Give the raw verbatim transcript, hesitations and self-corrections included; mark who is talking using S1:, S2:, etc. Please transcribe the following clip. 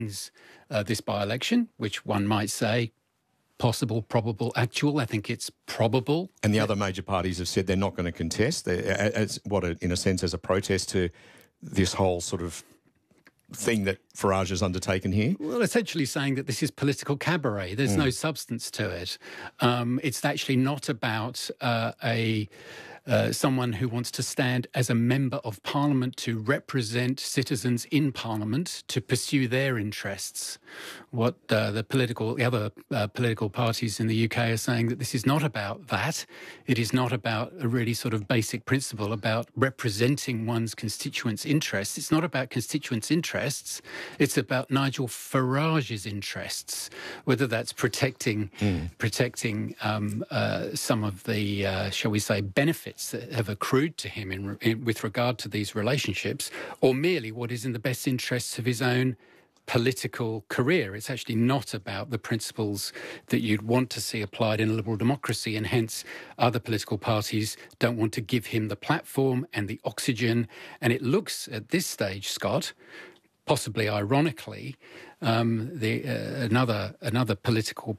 S1: uh, this by-election, which one might say possible, probable, actual. I think it's probable.
S2: And the other major parties have said they're not going to contest, as what, a, in a sense, as a protest to this whole sort of thing that Farage has undertaken here?
S1: Well, essentially saying that this is political cabaret. There's mm. no substance to it. Um, it's actually not about uh, a uh, someone who wants to stand as a member of Parliament to represent citizens in Parliament to pursue their interests. What uh, the political, the other uh, political parties in the U K are saying that this is not about that. It is not about a really sort of basic principle about representing one's constituents' interests. It's not about constituents' interests. It's about Nigel Farage's interests, whether that's protecting mm. protecting um, uh, some of the, uh, shall we say, benefits that have accrued to him in, in, with regard to these relationships, or merely what is in the best interests of his own political career. It's actually not about the principles that you'd want to see applied in a liberal democracy, and hence other political parties don't want to give him the platform and the oxygen. And it looks at this stage, Scott, possibly ironically, um, the, uh, another another political